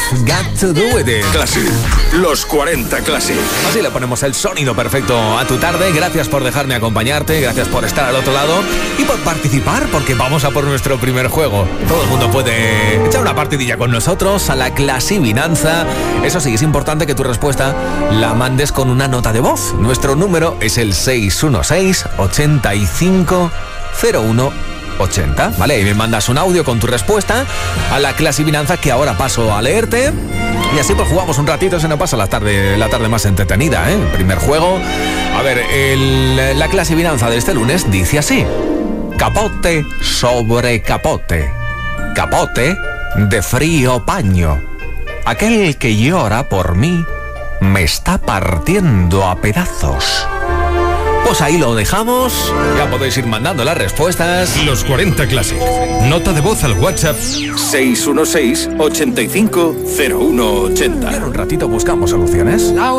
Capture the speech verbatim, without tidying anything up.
Got to Do With It. Classic, los cuarenta Classic. Así le ponemos el sonido perfecto a tu tarde. Gracias por dejarme acompañarte, gracias por estar al otro lado y por participar, porque vamos a por nuestro primer juego. Todo el mundo puede echar una partidilla con nosotros a la clasivinanza. Eso sí, es importante que tu respuesta la mandes con una nota de voz. Nuestro número es el seis uno seis, ochenta y cinco, cero uno ochenta, ¿vale? Y me mandas un audio con tu respuesta a la clasivinanza, que ahora paso a leerte. Y así pues jugamos un ratito, se nos pasa la tarde, la tarde más entretenida, ¿eh? Primer juego. A ver, el, la clasivinanza de este lunes dice así: capote sobre capote, capote de frío paño. Aquel que llora por mí me está partiendo a pedazos. Pues ahí lo dejamos. Ya podéis ir mandando las respuestas. Los cuarenta Classic. Nota de voz al WhatsApp seis uno seis, ochenta y cinco, cero uno ochenta. Y en un ratito buscamos soluciones.